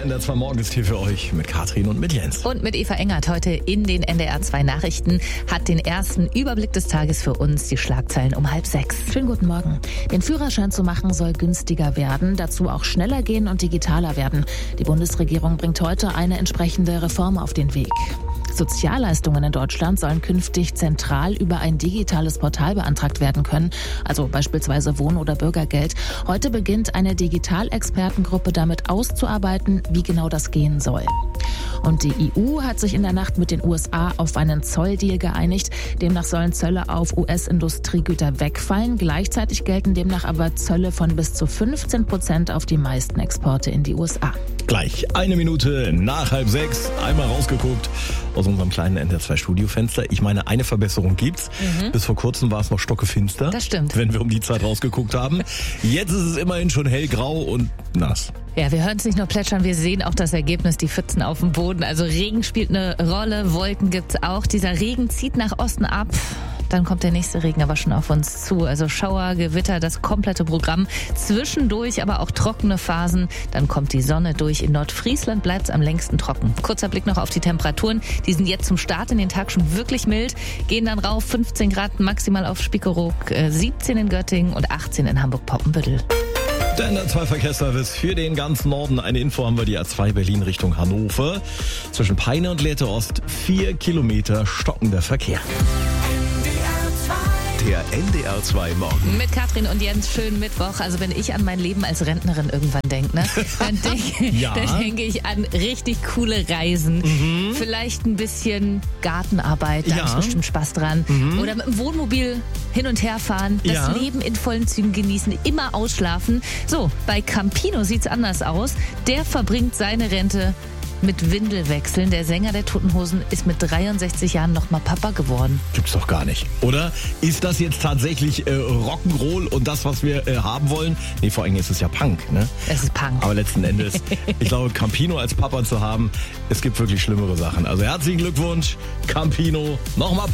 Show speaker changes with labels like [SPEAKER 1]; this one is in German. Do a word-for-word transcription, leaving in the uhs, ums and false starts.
[SPEAKER 1] Der N D R zwei Morgen ist hier für euch mit Katrin und mit Jens.
[SPEAKER 2] Und mit Eva Engert heute in den N D R zwei Nachrichten hat den ersten Überblick des Tages für uns die Schlagzeilen um halb sechs.
[SPEAKER 3] Schönen guten Morgen. Den Führerschein zu machen soll günstiger werden, dazu auch schneller gehen und digitaler werden. Die Bundesregierung bringt heute eine entsprechende Reform auf den Weg. Sozialleistungen in Deutschland sollen künftig zentral über ein digitales Portal beantragt werden können, also beispielsweise Wohn- oder Bürgergeld. Heute beginnt eine Digitalexpertengruppe damit auszuarbeiten, wie genau das gehen soll. Und die E U hat sich in der Nacht mit den U S A auf einen Zolldeal geeinigt. Demnach sollen Zölle auf U S-Industriegüter wegfallen. Gleichzeitig gelten demnach aber Zölle von bis zu fünfzehn Prozent auf die meisten Exporte in die U S A.
[SPEAKER 1] Gleich eine Minute nach halb sechs, einmal rausgeguckt aus unserem kleinen N D R zwei Studiofenster. Ich meine, eine Verbesserung gibt's. Mhm. Bis vor kurzem war es noch stockefinster.
[SPEAKER 2] Das stimmt.
[SPEAKER 1] Wenn wir um die Zeit rausgeguckt haben. Jetzt ist es immerhin schon hellgrau und nass.
[SPEAKER 2] Ja, wir hören es nicht nur plätschern, wir sehen auch das Ergebnis, die Pfützen auf dem Boden. Also Regen spielt eine Rolle, Wolken gibt's auch. Dieser Regen zieht nach Osten ab. Dann kommt der nächste Regen aber schon auf uns zu. Also Schauer, Gewitter, das komplette Programm. Zwischendurch aber auch trockene Phasen. Dann kommt die Sonne durch. In Nordfriesland bleibt es am längsten trocken. Kurzer Blick noch auf die Temperaturen. Die sind jetzt zum Start in den Tag schon wirklich mild. Gehen dann rauf, fünfzehn Grad maximal auf Spiekeroog, siebzehn in Göttingen und achtzehn in Hamburg-Poppenbüttel.
[SPEAKER 1] Der N D R zwei Verkehrsservice für den ganzen Norden. Eine Info haben wir, die A zwei Berlin Richtung Hannover. Zwischen Peine und Lehrte Ost vier Kilometer stockender Verkehr.
[SPEAKER 4] Der N D R zwei Morgen.
[SPEAKER 2] Mit Katrin und Jens, schönen Mittwoch. Also wenn ich an mein Leben als Rentnerin irgendwann denke, ne, dann denke
[SPEAKER 1] ja.
[SPEAKER 2] dann denke ich an richtig coole Reisen. Mhm. Vielleicht ein bisschen Gartenarbeit, da ja. habe ich bestimmt Spaß dran. Mhm. Oder mit dem Wohnmobil hin und her fahren, das
[SPEAKER 1] ja.
[SPEAKER 2] Leben in vollen Zügen genießen, immer ausschlafen. So, bei Campino sieht's anders aus. Der verbringt seine Rente mit Windelwechseln. Der Sänger der Toten Hosen ist mit dreiundsechzig Jahren noch mal Papa geworden.
[SPEAKER 1] Gibt's doch gar nicht. Oder ist das jetzt tatsächlich äh, Rock'n'Roll und das, was wir äh, haben wollen? Nee, vor allem ist es ja Punk, ne?
[SPEAKER 2] Es ist Punk.
[SPEAKER 1] Aber letzten Endes, ich glaube, Campino als Papa zu haben, es gibt wirklich schlimmere Sachen. Also herzlichen Glückwunsch, Campino. Nochmal